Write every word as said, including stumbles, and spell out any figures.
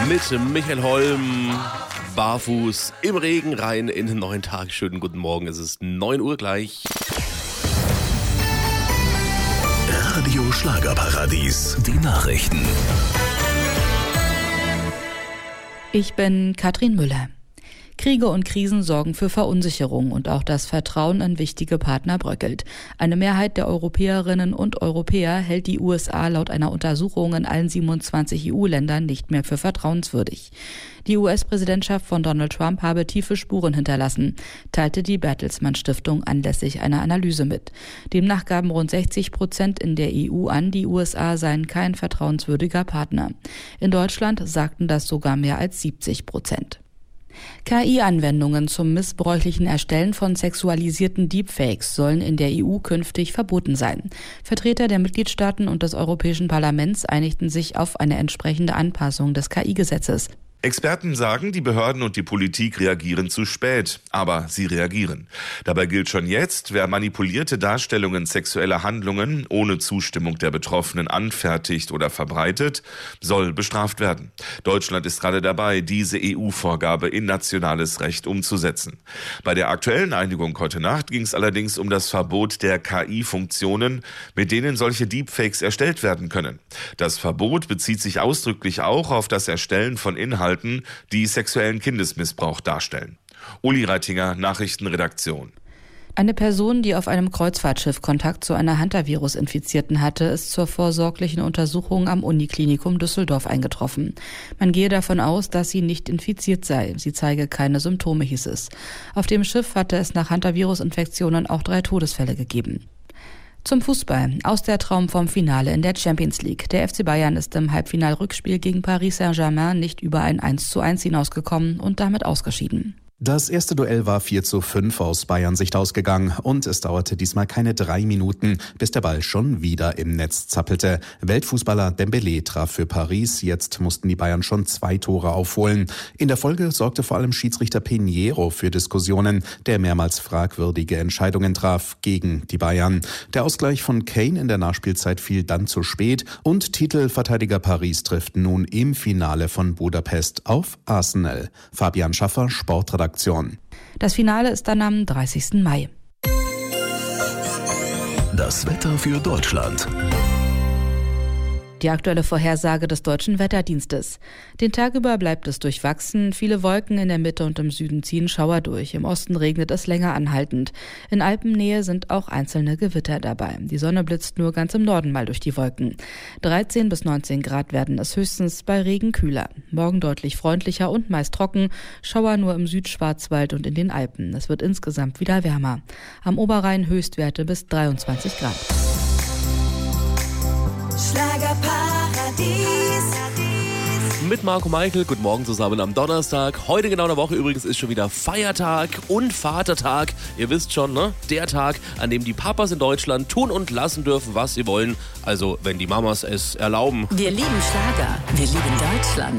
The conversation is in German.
Mit Michael Holm, barfuß im Regen rein in den neuen Tag. Schönen guten Morgen, es ist neun Uhr gleich. Radio Schlagerparadies, die Nachrichten. Ich bin Katrin Müller. Kriege und Krisen sorgen für Verunsicherung und auch das Vertrauen in wichtige Partner bröckelt. Eine Mehrheit der Europäerinnen und Europäer hält die U S A laut einer Untersuchung in allen siebenundzwanzig E U-Ländern nicht mehr für vertrauenswürdig. Die U S-Präsidentschaft von Donald Trump habe tiefe Spuren hinterlassen, teilte die Bertelsmann Stiftung anlässlich einer Analyse mit. Demnach gaben rund sechzig Prozent in der E U an, die U S A seien kein vertrauenswürdiger Partner. In Deutschland sagten das sogar mehr als siebzig Prozent. K I-Anwendungen zum missbräuchlichen Erstellen von sexualisierten Deepfakes sollen in der E U künftig verboten sein. Vertreter der Mitgliedstaaten und des Europäischen Parlaments einigten sich auf eine entsprechende Anpassung des K I-Gesetzes. Experten sagen, die Behörden und die Politik reagieren zu spät, aber sie reagieren. Dabei gilt schon jetzt, wer manipulierte Darstellungen sexueller Handlungen ohne Zustimmung der Betroffenen anfertigt oder verbreitet, soll bestraft werden. Deutschland ist gerade dabei, diese E U-Vorgabe in nationales Recht umzusetzen. Bei der aktuellen Einigung heute Nacht ging es allerdings um das Verbot der K I-Funktionen, mit denen solche Deepfakes erstellt werden können. Das Verbot bezieht sich ausdrücklich auch auf das Erstellen von Inhalten, die sexuellen Kindesmissbrauch darstellen. Uli Reitinger, Nachrichtenredaktion. Eine Person, die auf einem Kreuzfahrtschiff Kontakt zu einer Hantavirus-Infizierten hatte, ist zur vorsorglichen Untersuchung am Uniklinikum Düsseldorf eingetroffen. Man gehe davon aus, dass sie nicht infiziert sei. Sie zeige keine Symptome, hieß es. Auf dem Schiff hatte es nach Hantavirus-Infektionen auch drei Todesfälle gegeben. Zum Fußball. Aus der Traum vom Finale in der Champions League. Der F C Bayern ist im Halbfinalrückspiel gegen Paris Saint-Germain nicht über ein eins zu eins hinausgekommen und damit ausgeschieden. Das erste Duell war vier zu fünf aus Bayern Sicht ausgegangen und es dauerte diesmal keine drei Minuten, bis der Ball schon wieder im Netz zappelte. Weltfußballer Dembélé traf für Paris, jetzt mussten die Bayern schon zwei Tore aufholen. In der Folge sorgte vor allem Schiedsrichter Pinheiro für Diskussionen, der mehrmals fragwürdige Entscheidungen traf gegen die Bayern. Der Ausgleich von Kane in der Nachspielzeit fiel dann zu spät und Titelverteidiger Paris trifft nun im Finale von Budapest auf Arsenal. Fabian Schaffer, Sportredakteur. Das Finale ist dann am dreißigsten Mai. Das Wetter für Deutschland. Die aktuelle Vorhersage des Deutschen Wetterdienstes. Den Tag über bleibt es durchwachsen. Viele Wolken in der Mitte und im Süden ziehen Schauer durch. Im Osten regnet es länger anhaltend. In Alpennähe sind auch einzelne Gewitter dabei. Die Sonne blitzt nur ganz im Norden mal durch die Wolken. dreizehn bis neunzehn Grad werden es höchstens, bei Regen kühler. Morgen deutlich freundlicher und meist trocken. Schauer nur im Südschwarzwald und in den Alpen. Es wird insgesamt wieder wärmer. Am Oberrhein Höchstwerte bis dreiundzwanzig Grad. Schlagerparadies. Mit Marco Meichel, guten Morgen zusammen am Donnerstag. Heute genau eine Woche übrigens ist schon wieder Feiertag und Vatertag. Ihr wisst schon, ne? Der Tag, an dem die Papas in Deutschland tun und lassen dürfen, was sie wollen. Also, wenn die Mamas es erlauben. Wir lieben Schlager, wir lieben Deutschland.